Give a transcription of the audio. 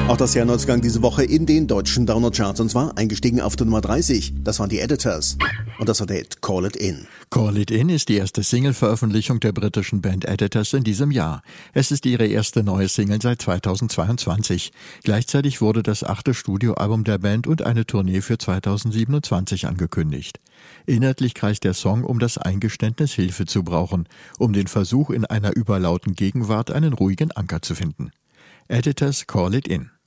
Auch das Jahr Neuzugang diese Woche in den deutschen Download-Charts, und zwar eingestiegen auf der Nummer 30. Das waren die Editors. Und das war der Hit Call It In. Call It In ist die erste Single-Veröffentlichung der britischen Band Editors in diesem Jahr. Es ist ihre erste neue Single seit 2022. Gleichzeitig wurde das 8. Studioalbum der Band und eine Tournee für 2027 angekündigt. Inhaltlich kreist der Song um das Eingeständnis, Hilfe zu brauchen, um den Versuch, in einer überlauten Gegenwart einen ruhigen Anker zu finden. Editors Call It In.